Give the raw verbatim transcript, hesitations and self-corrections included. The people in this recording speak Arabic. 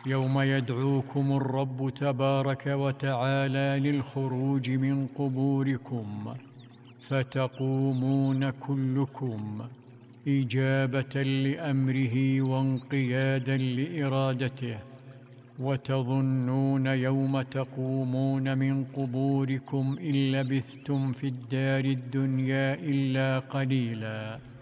يوم يدعوكم الرب تبارك وتعالى للخروج من قبوركم، فتقومون كلكم إجابة لأمره وانقيادا لإرادته، وتظنون يوم تقومون من قبوركم إن لبثتم في الدار الدنيا إلا قليلا.